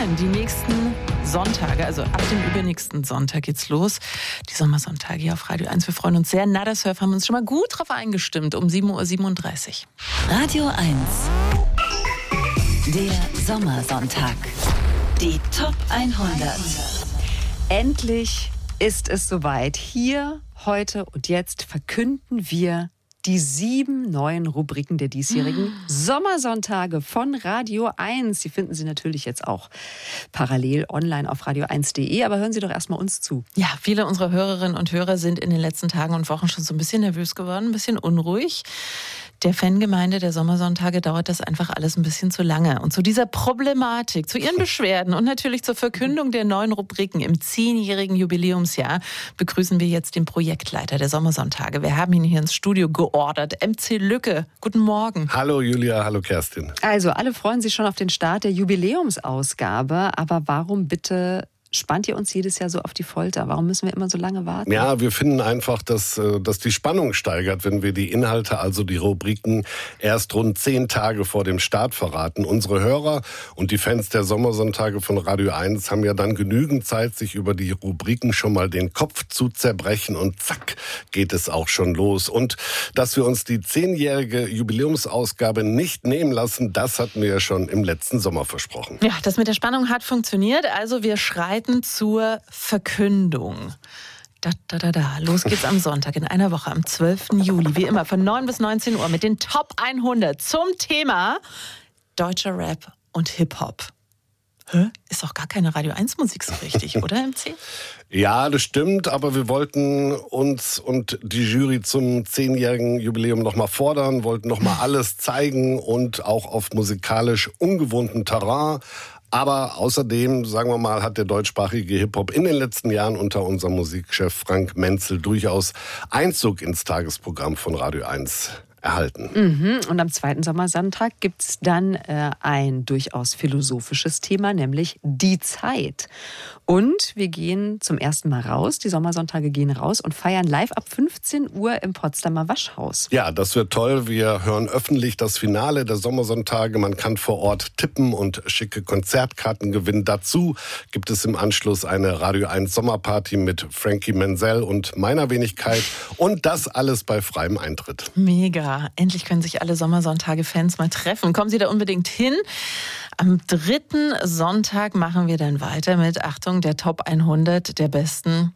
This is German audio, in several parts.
freuen. Die nächsten Sonntage, also ab dem übernächsten Sonntag geht's los. Die Sommersonntage hier auf Radio 1. Wir freuen uns sehr. Nada Surf haben uns schon mal gut drauf eingestimmt um 7:37 Uhr. Radio 1. Der Sommersonntag. Die Top 100. Endlich ist es soweit. Hier, heute und jetzt verkünden wir die 7 neuen Rubriken der diesjährigen Sommersonntage von Radio 1. Die finden Sie natürlich jetzt auch parallel online auf radio1.de. Aber hören Sie doch erstmal uns zu. Ja, viele unserer Hörerinnen und Hörer sind in den letzten Tagen und Wochen schon so ein bisschen nervös geworden, ein bisschen unruhig. Der Fangemeinde der Sommersonntage dauert das einfach alles ein bisschen zu lange. Und zu dieser Problematik, zu Ihren Beschwerden und natürlich zur Verkündung der neuen Rubriken im 10-jährigen Jubiläumsjahr begrüßen wir jetzt den Projektleiter der Sommersonntage. Wir haben ihn hier ins Studio geordert. MC Lücke, guten Morgen. Hallo Julia, hallo Kerstin. Also, alle freuen sich schon auf den Start der Jubiläumsausgabe. Aber warum bitte spannt ihr uns jedes Jahr so auf die Folter? Warum müssen wir immer so lange warten? Ja, wir finden einfach, dass die Spannung steigert, wenn wir die Inhalte, also die Rubriken, erst rund 10 Tage vor dem Start verraten. Unsere Hörer und die Fans der Sommersonntage von Radio 1 haben ja dann genügend Zeit, sich über die Rubriken schon mal den Kopf zu zerbrechen und zack, geht es auch schon los. Und dass wir uns die 10-jährige Jubiläumsausgabe nicht nehmen lassen, das hatten wir ja schon im letzten Sommer versprochen. Ja, das mit der Spannung hat funktioniert. Also wir schreiten zur Verkündung. Los geht's am Sonntag in einer Woche, am 12. Juli. Wie immer von 9 bis 19 Uhr mit den Top 100 zum Thema deutscher Rap und Hip-Hop. Ist doch gar keine Radio 1 Musik so richtig, oder MC? Ja, das stimmt, aber wir wollten uns und die Jury zum 10-jährigen Jubiläum nochmal fordern, wollten nochmal alles zeigen und auch auf musikalisch ungewohntem Terrain. Aber außerdem, sagen wir mal, hat der deutschsprachige Hip-Hop in den letzten Jahren unter unserem Musikchef Frank Menzel durchaus Einzug ins Tagesprogramm von Radio 1 erhalten. Und am zweiten Sommersonntag gibt es dann ein durchaus philosophisches Thema, nämlich die Zeit. Und wir gehen zum ersten Mal raus, die Sommersonntage gehen raus und feiern live ab 15 Uhr im Potsdamer Waschhaus. Ja, das wird toll. Wir hören öffentlich das Finale der Sommersonntage. Man kann vor Ort tippen und schicke Konzertkarten gewinnen. Dazu gibt es im Anschluss eine Radio 1 Sommerparty mit Frankie Menzel und meiner Wenigkeit. Und das alles bei freiem Eintritt. Mega. Endlich können sich alle Sommersonntage-Fans mal treffen. Kommen Sie da unbedingt hin. Am 3. Sonntag machen wir dann weiter mit, Achtung, der Top 100 der besten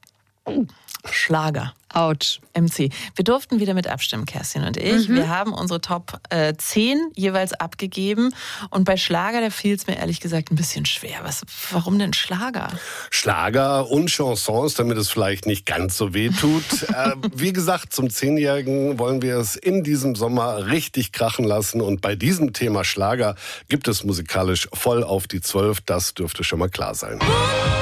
Schlager. Autsch. MC. Wir durften wieder mit abstimmen, Kerstin und ich. Wir haben unsere Top 10 jeweils abgegeben. Und bei Schlager, da fiel es mir ehrlich gesagt ein bisschen schwer. Warum denn Schlager? Schlager und Chansons, damit es vielleicht nicht ganz so weh tut. Wie gesagt, zum 10-Jährigen wollen wir es in diesem Sommer richtig krachen lassen. Und bei diesem Thema Schlager gibt es musikalisch voll auf die 12. Das dürfte schon mal klar sein.